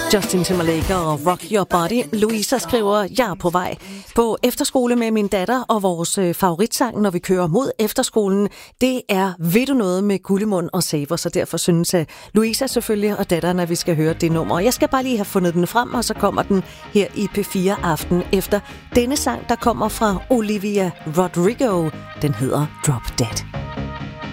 Justin Timberlake og Rock Your Body. Louisa skriver, jeg er på vej på efterskole med min datter, og vores favoritsang, når vi kører mod efterskolen, det er Ved du noget med Gullimund og Saver, så derfor synes Louisa selvfølgelig og datteren, at vi skal høre det nummer. Jeg skal bare lige have fundet den frem, og så kommer den her i P4 Aften efter denne sang, der kommer fra Olivia Rodrigo. Den hedder Drop Dead.